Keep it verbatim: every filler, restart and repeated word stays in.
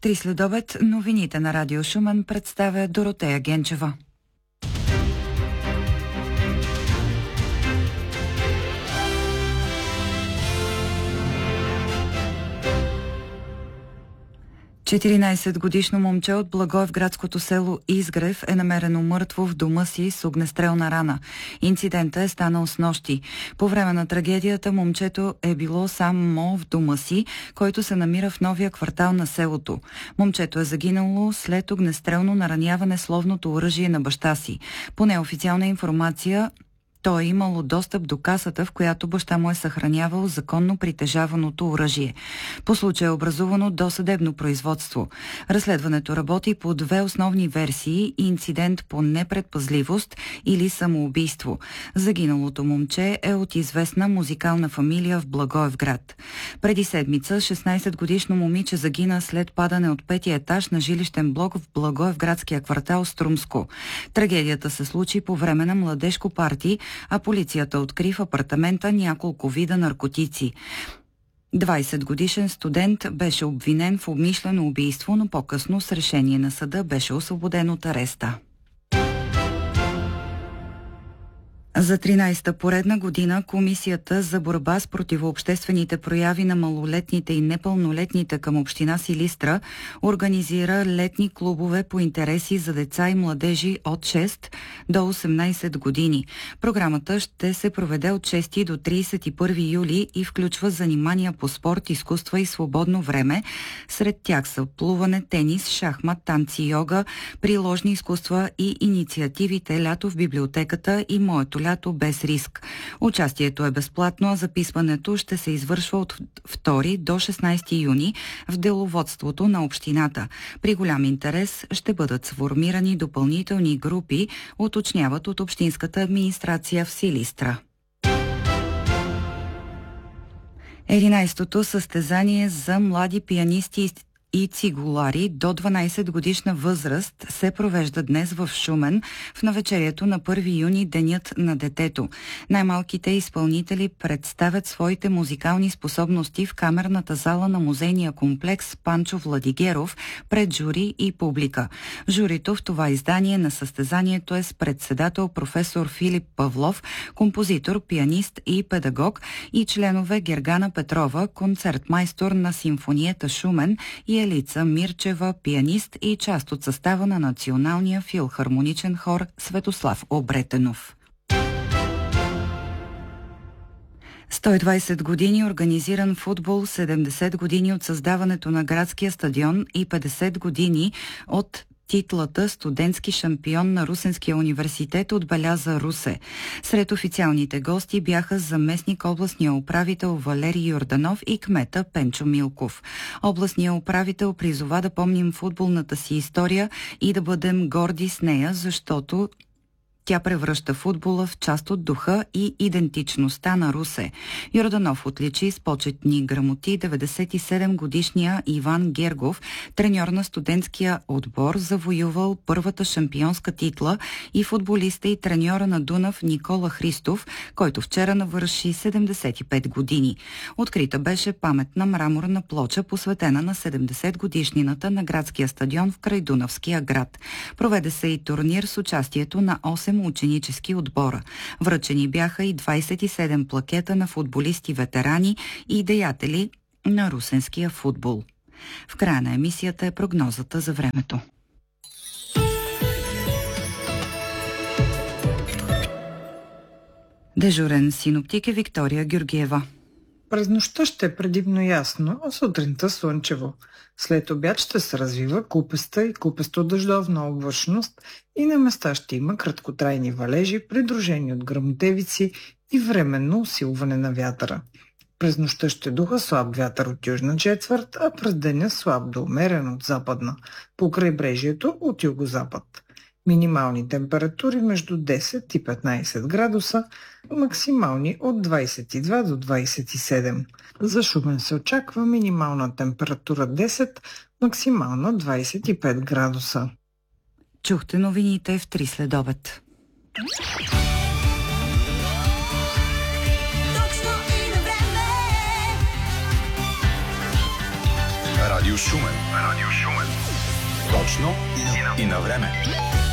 Три следобед, новините на Радио Шумен представя Доротея Генчева. четиринайсетгодишно момче от благоевградското село Изгрев е намерено мъртво в дома си с огнестрелна рана. Инцидентът е станал снощи. По време на трагедията момчето е било само в дома си, който се намира в новия квартал на селото. Момчето е загинало след огнестрелно нараняване с ловното оръжие на баща си. По неофициална информация, той е имало достъп до касата, в която баща му е съхранявал законно притежаваното оръжие. По случая е образувано досъдебно производство. Разследването работи по две основни версии – инцидент по непредпазливост или самоубийство. Загиналото момче е от известна музикална фамилия в Благоевград. Преди седмица шестнайсетгодишно момиче загина след падане от петия етаж на жилищен блок в Благоевградския квартал Струмско. Трагедията се случи по време на младежко парти, а полицията откри в апартамента няколко вида наркотици. двайсетгодишен студент беше обвинен в умишлено убийство, но по-късно с решение на съда беше освободен от ареста. За тринайсета поредна година Комисията за борба с противообществените прояви на малолетните и непълнолетните към община Силистра организира летни клубове по интереси за деца и младежи от шест до осемнайсет години. Програмата ще се проведе от шести до трийсет и първи юли и включва занимания по спорт, изкуства и свободно време. Сред тях са плуване, тенис, шахмат, танци, йога, приложни изкуства и инициативите Лято в библиотеката и Моето лято без риск. Участието е безплатно, а записването ще се извършва от втори до шестнайсети юни в деловодството на общината. При голям интерес ще бъдат сформирани допълнителни групи, уточняват от общинската администрация в Силистра. единайсетото състезание за млади пианисти и цигулари до дванайсет годишна възраст се провежда днес в Шумен в навечерието на първи юни, Денят на детето. Най-малките изпълнители представят своите музикални способности в камерната зала на музейния комплекс Панчо Владигеров пред жури и публика. Журито в това издание на състезанието е с председател професор Филип Павлов, композитор, пианист и педагог, и членове Гергана Петрова, концертмайстор на симфонията Шумен, и Елица Мирчева, пианист и част от състава на Националния филхармоничен хор Светослав Обретенов. сто и двайсет години организиран футбол, седемдесет години от създаването на градския стадион и петдесет години от титлата студентски шампион на Русенския университет отбеляза Русе. Сред официалните гости бяха заместник областния управител Валерий Йорданов и кмета Пенчо Милков. Областният управител призова да помним футболната си история и да бъдем горди с нея, защото тя превръща футбола в част от духа и идентичността на Русе. Йорданов отличи с почетни грамоти деветдесет и седем годишния Иван Гергов, треньор на студентския отбор, завоювал първата шампионска титла, и футболиста и треньора на Дунав Никола Христов, който вчера навърши седемдесет и пет години. Открита беше паметна мраморна плоча, посветена на седемдесет годишнината на градския стадион в крайдунавския град. Проведе се и турнир с участието на осем ученически отбора. Връчени бяха и двайсет и седем плакета на футболисти-ветерани и деятели на русенския футбол. В края на емисията е прогнозата за времето. Дежурен синоптик е Виктория Георгиева. През нощта ще е предимно ясно, а сутринта слънчево. След обяд ще се развива купеста и купесто-дъждовна облачност и на места ще има краткотрайни валежи, придружени от гръмотевици и временно усилване на вятъра. През нощта ще духа слаб вятър от южна четвърт, а през деня слаб до умерен от западна, по крайбрежието от югозапад. Минимални температури между десет и петнайсет градуса, максимални от двайсет и два до двайсет и седем. За Шумен се очаква минимална температура десет, максимална двайсет и пет градуса. Чухте новините в три следобед. Радио Шумен. Радио Шумен. Точно и на, и на време.